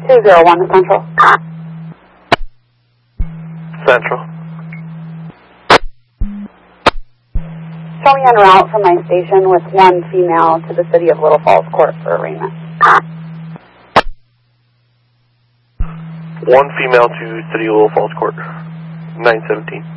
201 Central. Central. Show me en route from my station with one female to the City of Little Falls Court for arraignment. One female to City of Little Falls Court. 917.